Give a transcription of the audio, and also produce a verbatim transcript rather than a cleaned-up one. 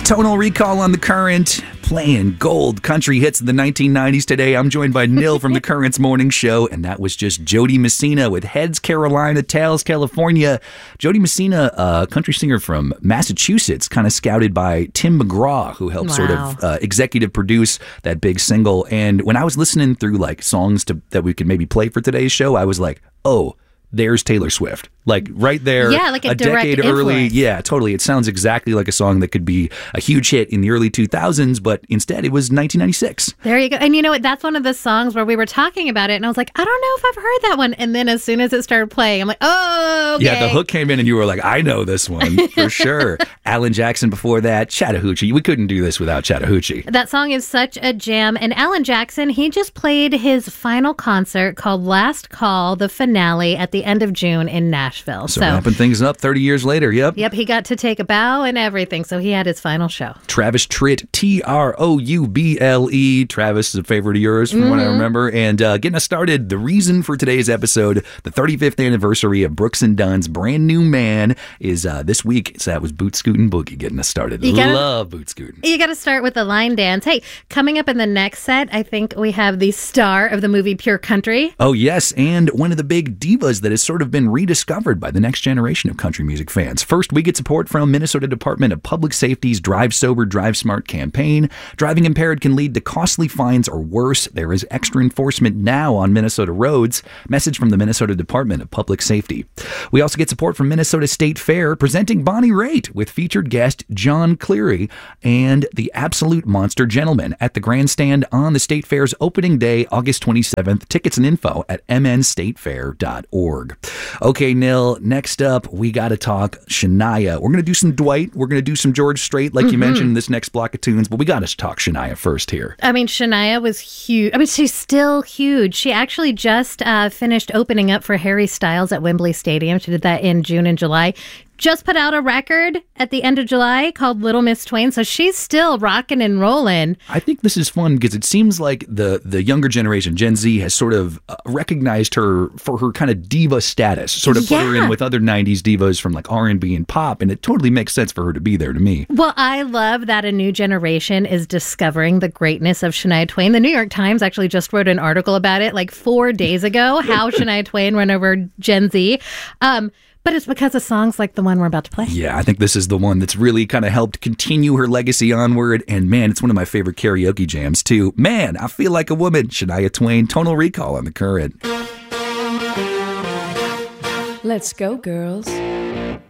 Tonal Recall on The Current, playing gold country hits of the nineteen nineties today. I'm joined by Nil from The Current's morning show, and that was just Jody Messina with Heads Carolina, Tails California. Jody Messina, a country singer from Massachusetts, kind of scouted by Tim McGraw, who helped wow. sort of uh, executive produce that big single. And when I was listening through like songs to, that we could maybe play for today's show, I was like, oh, there's Taylor Swift. Like right there, yeah, like a, a decade influence. early. Yeah, totally. It sounds exactly like a song that could be a huge hit in the early two thousands, but instead it was nineteen ninety-six. There you go. And you know what? That's one of the songs where we were talking about it, and I was like, I don't know if I've heard that one. And then as soon as it started playing, I'm like, oh, okay. Yeah, the hook came in, and you were like, I know this one for sure. Alan Jackson before that, Chattahoochee. We couldn't do this without Chattahoochee. That song is such a jam. And Alan Jackson, he just played his final concert called Last Call, the finale at the end of June in Nashville. So, so wrapping things up thirty years later, yep. Yep, he got to take a bow and everything, so he had his final show. Travis Tritt, T R O U B L E. Travis is a favorite of yours from mm-hmm. what I remember. And uh, getting us started, the reason for today's episode, the thirty-fifth anniversary of Brooks and Dunn's Brand New Man, is uh, this week. So that was Boot Scootin' Boogie getting us started. You gotta, Love Boot Scootin'. You got to start with the line dance. Hey, coming up in the next set, I think we have the star of the movie Pure Country. Oh, yes, and one of the big divas that has sort of been rediscovered by the next generation of country music fans. First, we get support from Minnesota Department of Public Safety's Drive Sober, Drive Smart campaign. Driving impaired can lead to costly fines or worse. There is extra enforcement now on Minnesota roads. Message from the Minnesota Department of Public Safety. We also get support from Minnesota State Fair, presenting Bonnie Raitt with featured guest John Cleary and the Absolute Monster Gentleman at the Grandstand on the State Fair's opening day, August twenty-seventh. Tickets and info at m n state fair dot org. Okay, Nil, next up, we got to talk Shania. We're going to do some Dwight. We're going to do some George Strait, like mm-hmm. you mentioned in this next block of tunes, but we got to talk Shania first here. I mean, Shania was huge. I mean, she's still huge. She actually just uh, finished opening up for Harry Styles at Wembley Stadium. She did that in June and July. Just put out a record at the end of July called Little Miss Twain, so she's still rocking and rolling. I think this is fun because it seems like the, the younger generation, Gen Z, has sort of uh, recognized her for her kind of diva status, sort of yeah. put her in with other nineties divas from like R and B and pop, and it totally makes sense for her to be there to me. Well, I love that a new generation is discovering the greatness of Shania Twain. The New York Times actually just wrote an article about it like four days ago, how Shania Twain ran over Gen Z. Um, But it's because of songs like the one we're about to play. Yeah, I think this is the one that's really kind of helped continue her legacy onward. And man, it's one of my favorite karaoke jams too. Man, I Feel Like a Woman, Shania Twain, Tonal Recall on The Current. Let's go, girls.